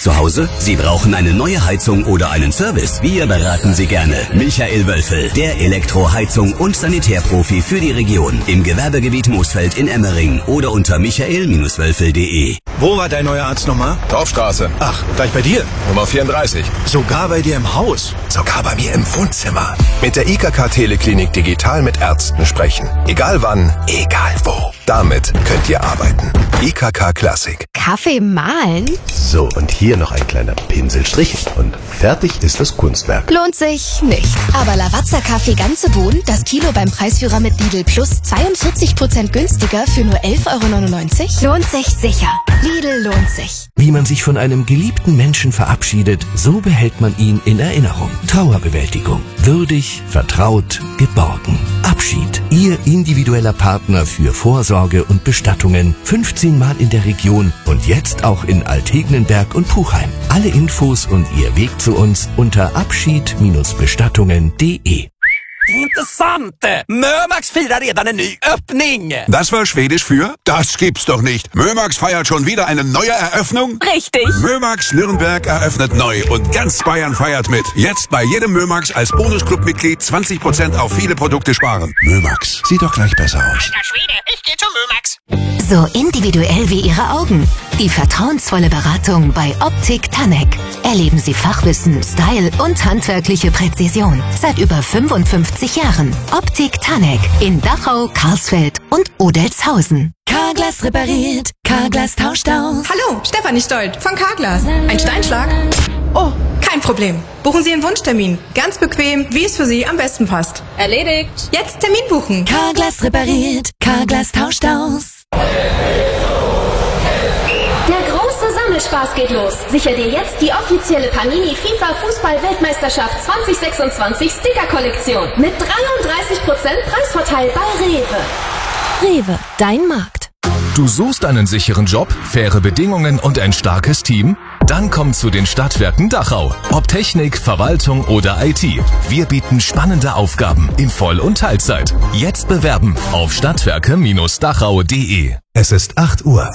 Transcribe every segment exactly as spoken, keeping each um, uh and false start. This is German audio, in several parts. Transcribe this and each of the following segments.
zu Hause? Sie brauchen eine neue Heizung oder einen Service? Wir beraten Sie gerne. Michael Wölfel, der Elektroheizung- und Sanitärprofi für die Region. Im Gewerbegebiet Moosfeld in Emmering oder unter michael Bindestrich wölfel punkt de. Wo war dein neuer Arzt nochmal? Dorfstraße. Ach, gleich bei dir? Nummer vierunddreißig. Sogar bei dir im Haus? Sogar bei mir im Wohnzimmer. Mit der I K K Teleklinik digital mit Ärzten sprechen. Egal wann, egal wo. Damit könnt ihr arbeiten. I K K Klassik. Kaffee mahlen? So, und hier noch ein kleiner Pinselstrich und fertig ist das Kunstwerk. Lohnt sich nicht. Aber Lavazza Kaffee ganze Bohnen, das Kilo beim Preisführer mit Lidl Plus zweiundvierzig Prozent günstiger für nur elf Euro neunundneunzig? Lohnt sich sicher. Lidl lohnt sich. Wie man sich von einem geliebten Menschen verabschiedet, so behält man ihn in Erinnerung. Trauerbewältigung. Würdig, vertraut, geborgen. Abschied. Ihr individueller Partner für Vorsorge und Bestattungen. fünfzehn Mal in der Region und jetzt auch in Altegnenberg und Puchheim. Alle Infos und Ihr Weg zu uns unter abschied Bestattungen punkt de. Intressant! Mömax firar redan en ny öppning! Das war Schwedisch für? Das gibt's doch nicht. Mömax feiert schon wieder eine neue Eröffnung? Richtig! Mömax Nürnberg eröffnet neu und ganz Bayern feiert mit. Jetzt bei jedem Mömax als Bonusclub-Mitglied zwanzig Prozent auf viele Produkte sparen. Mömax, sieht doch gleich besser aus. Alter Schwede, ich geh zu Mömax! So individuell wie Ihre Augen. Die vertrauensvolle Beratung bei Optik Tanek. Erleben Sie Fachwissen, Style und handwerkliche Präzision. Seit über fünfundfünfzig Jahren. Optik Tanek in Dachau, Karlsfeld und Odelshausen. Carglass repariert, Carglass tauscht aus. Hallo, Stefanie Stolt von Carglass. Ein Steinschlag? Oh, kein Problem. Buchen Sie einen Wunschtermin. Ganz bequem, wie es für Sie am besten passt. Erledigt. Jetzt Termin buchen. Carglass repariert, Carglass tauscht aus. Der große Sammelspaß geht los. Sicher dir jetzt die offizielle Panini FIFA Fußball-Weltmeisterschaft zwanzig sechsundzwanzig Sticker-Kollektion mit dreiunddreißig Prozent Preisvorteil bei Rewe. Rewe, dein Markt. Du suchst einen sicheren Job, faire Bedingungen und ein starkes Team? Dann komm zu den Stadtwerken Dachau. Ob Technik, Verwaltung oder I T. Wir bieten spannende Aufgaben in Voll- und Teilzeit. Jetzt bewerben auf stadtwerke Dachau punkt de. Es ist acht Uhr.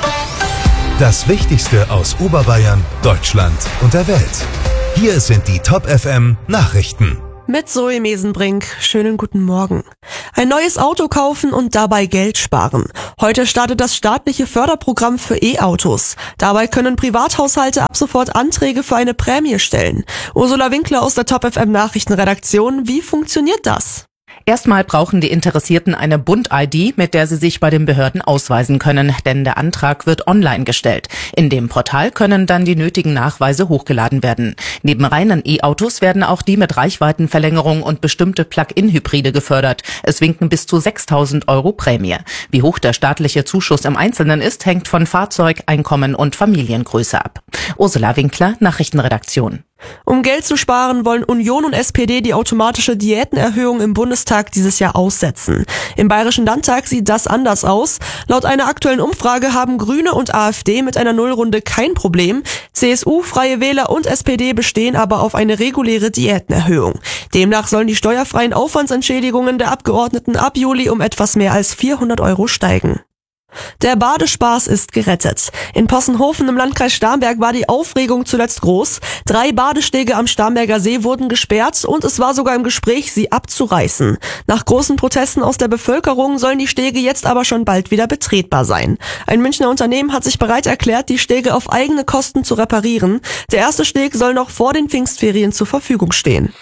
Das Wichtigste aus Oberbayern, Deutschland und der Welt. Hier sind die Top F M Nachrichten. Mit Zoe Mesenbrink. Schönen guten Morgen. Ein neues Auto kaufen und dabei Geld sparen. Heute startet das staatliche Förderprogramm für E-Autos. Dabei können Privathaushalte ab sofort Anträge für eine Prämie stellen. Ursula Winkler aus der Top F M Nachrichtenredaktion. Wie funktioniert das? Erstmal brauchen die Interessierten eine Bund-I D, mit der sie sich bei den Behörden ausweisen können, denn der Antrag wird online gestellt. In dem Portal können dann die nötigen Nachweise hochgeladen werden. Neben reinen E-Autos werden auch die mit Reichweitenverlängerung und bestimmte Plug-in-Hybride gefördert. Es winken bis zu sechstausend Euro Prämie. Wie hoch der staatliche Zuschuss im Einzelnen ist, hängt von Fahrzeug, Einkommen und Familiengröße ab. Ursula Winkler, Nachrichtenredaktion. Um Geld zu sparen, wollen Union und S P D die automatische Diätenerhöhung im Bundestag dieses Jahr aussetzen. Im Bayerischen Landtag sieht das anders aus. Laut einer aktuellen Umfrage haben Grüne und AfD mit einer Nullrunde kein Problem. C S U, Freie Wähler und S P D bestehen aber auf eine reguläre Diätenerhöhung. Demnach sollen die steuerfreien Aufwandsentschädigungen der Abgeordneten ab Juli um etwas mehr als vierhundert Euro steigen. Der Badespaß ist gerettet. In Possenhofen im Landkreis Starnberg war die Aufregung zuletzt groß. Drei Badestege am Starnberger See wurden gesperrt und es war sogar im Gespräch, sie abzureißen. Nach großen Protesten aus der Bevölkerung sollen die Stege jetzt aber schon bald wieder betretbar sein. Ein Münchner Unternehmen hat sich bereit erklärt, die Stege auf eigene Kosten zu reparieren. Der erste Steg soll noch vor den Pfingstferien zur Verfügung stehen.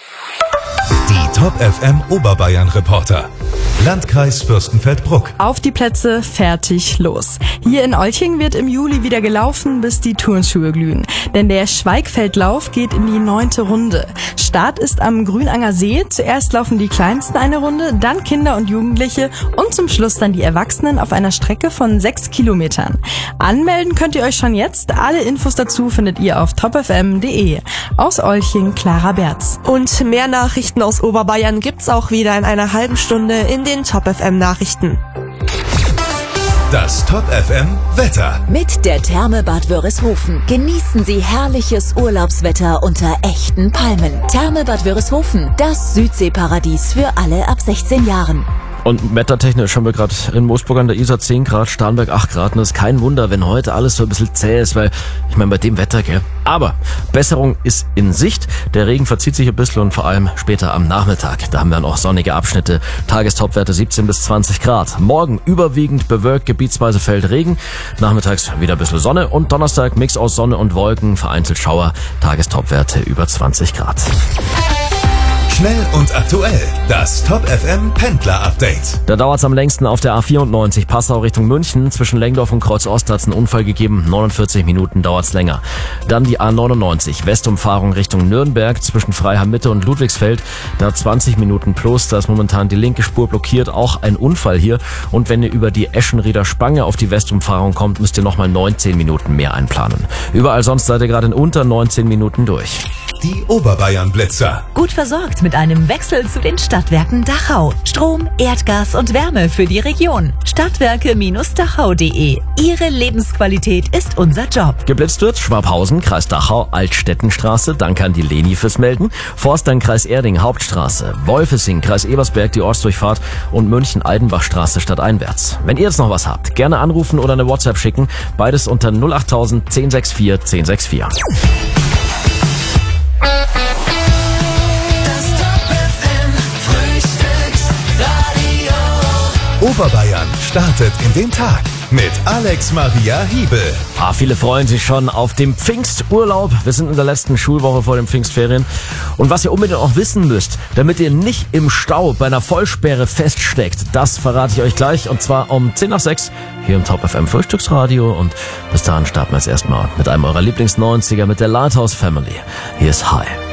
Die Top F M Oberbayern Reporter. Landkreis Fürstenfeldbruck. Auf die Plätze, fertig, los. Hier in Olching wird im Juli wieder gelaufen, bis die Turnschuhe glühen. Denn der Schweigfeldlauf geht in die neunte Runde. Start ist am Grünanger See. Zuerst laufen die Kleinsten eine Runde, dann Kinder und Jugendliche und zum Schluss dann die Erwachsenen auf einer Strecke von sechs Kilometern. Anmelden könnt ihr euch schon jetzt. Alle Infos dazu findet ihr auf top f m punkt de. Aus Olching, Clara Berz. Und mehr Nachrichten aus Oberbayern gibt's auch wieder in einer halben Stunde in den Top F M Nachrichten. Das Top F M Wetter. Mit der Therme Bad Wörishofen genießen Sie herrliches Urlaubswetter unter echten Palmen. Therme Bad Wörishofen, das Südseeparadies für alle ab sechzehn Jahren. Und wettertechnisch haben wir gerade in Moosburg an der Isar zehn Grad, Starnberg acht Grad. Und das ist kein Wunder, wenn heute alles so ein bisschen zäh ist, weil, ich meine, bei dem Wetter, gell. Aber Besserung ist in Sicht. Der Regen verzieht sich ein bisschen und vor allem später am Nachmittag. Da haben wir dann auch sonnige Abschnitte. Tagestopwerte siebzehn bis zwanzig Grad. Morgen überwiegend bewölkt, gebietsweise fällt Regen. Nachmittags wieder ein bisschen Sonne und Donnerstag Mix aus Sonne und Wolken, vereinzelt Schauer. Tagestopwerte über zwanzig Grad. Schnell und aktuell. Das Top F M Pendler Update. Da dauert es am längsten auf der A vierundneunzig Passau Richtung München. Zwischen Lengdorf und Kreuz Ost hat es einen Unfall gegeben. neunundvierzig Minuten dauert es länger. Dann die A neunundneunzig Westumfahrung Richtung Nürnberg zwischen Freiham Mitte und Ludwigsfeld. Da zwanzig Minuten plus. Da ist momentan die linke Spur blockiert. Auch ein Unfall hier. Und wenn ihr über die Eschenrieder Spange auf die Westumfahrung kommt, müsst ihr nochmal neunzehn Minuten mehr einplanen. Überall sonst seid ihr gerade in unter neunzehn Minuten durch. Die Oberbayern-Blitzer. Gut versorgt mit einem Wechsel zu den Stadtwerken Dachau. Strom, Erdgas und Wärme für die Region. Stadtwerke Dachau punkt de. Ihre Lebensqualität ist unser Job. Geblitzt wird Schwabhausen, Kreis Dachau, Altstädtenstraße. Danke an die Leni fürs Melden. Forstern, Kreis Erding, Hauptstraße. Wolfesing, Kreis Ebersberg, die Ortsdurchfahrt. Und München-Eidenbachstraße stadteinwärts. Wenn ihr jetzt noch was habt, gerne anrufen oder eine WhatsApp schicken. Beides unter null achttausend zehn sechs vier zehn sechs vier. Oberbayern startet in den Tag mit Alex Maria Hiebel. Ah, viele freuen sich schon auf den Pfingsturlaub. Wir sind in der letzten Schulwoche vor den Pfingstferien. Und was ihr unbedingt auch wissen müsst, damit ihr nicht im Stau bei einer Vollsperre feststeckt, das verrate ich euch gleich. Und zwar um zehn nach sechs hier im Top F M Frühstücksradio. Und bis dahin starten wir jetzt erstmal mit einem eurer Lieblings-neunziger, mit der Lighthouse Family. Hier ist High.